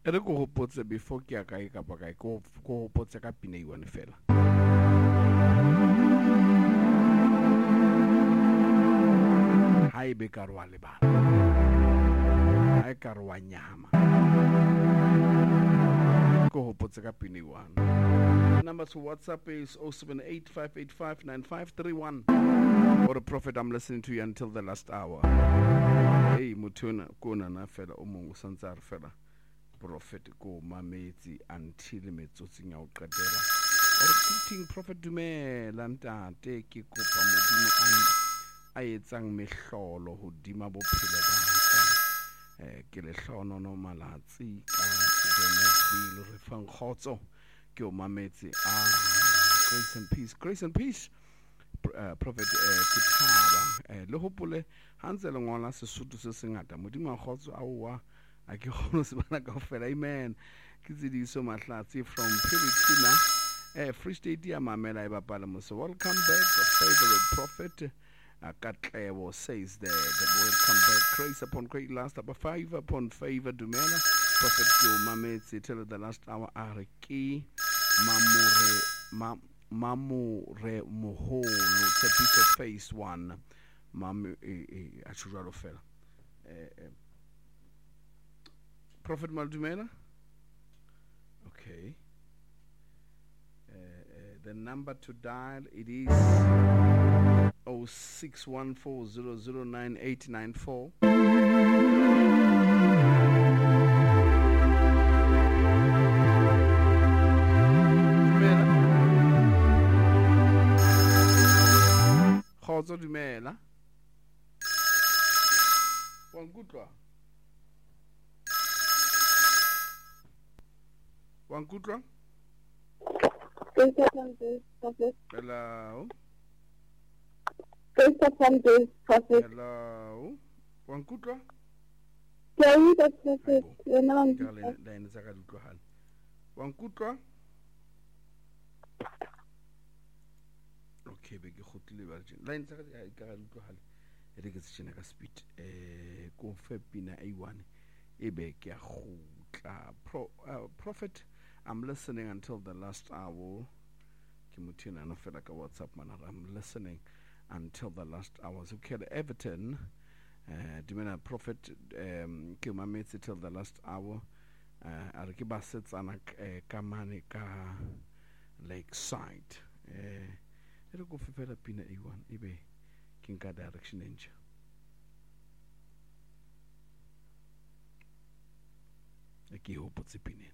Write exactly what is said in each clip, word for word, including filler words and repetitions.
e re go hopotse before ke ya kae kapa kae go go hopotse ka pina e one fela ha e be ka rwa le bana ha e ka rwa nyama go hopotse ka pina e one. Number to WhatsApp is oh seven eight five eight five nine five three one. Or the Prophet, I'm listening to you until the last hour. Hey, mutuna kona na fela umungu sanzar fela. Prophet go mameti until metsotsi nya o qetela. Or greeting Prophet dumela ntate ke kopa modimo a etsang mehlolo hodima bophelo ba ka. Eh ke le hlono no malatsi ka Denesville re fang khotso. Ke o mametse ah grace and peace, grace and peace. Uh, Prophet Kitaba uh, le hopole hanse le ngola Sesotho se sengata modimo a khotso a wa a ke kgone se bana kaofela amen ke tsidiso mahlatsi from Pirituna uh, Free State ya mamela e bapala mo so welcome back favorite prophet uh, Katlebo says that welcome back grace upon great last upon favor upon favor dumela prophet ke o mametse till the last hour a ke mamore ma Mamure Moholo, it's a piece of face one. Mamu, I should rather fella. Prophet Maldumela? Okay. Uh, uh, the number to dial it is oh six one four zero zero nine eight nine four. Kgotso dumela wa nkutlwa wa nkutlwa hello hello wa nkutlwa ke a utlwa prophet yena wa nkutlwa la ene tsaka utlwa hale wa nkutlwa okay be ke khotile ba tjena line tsa ka ka utlwa hale e re ke tsena ka speed eh ko fe pina a one e be ke a khutla pro uh, prophet I'm listening until the last hour ke muthina na fela ka WhatsApp mana I'm listening until the last hour so ke Everton uh dimena prophet um ke mametse till the last hour uh a re ke ba setsana ka mane ka Lakeside eh e re go fefela pina e one e be ke nka direction enja e ke hopotse pina.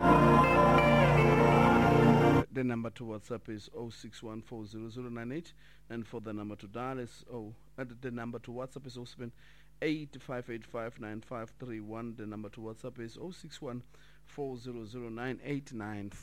The number to WhatsApp is oh six one four zero zero nine eight and for the number to dial is oh uh, the number to WhatsApp is oh seven eight five eight five nine five three one. The number to WhatsApp is oh six one four zero zero nine eight nine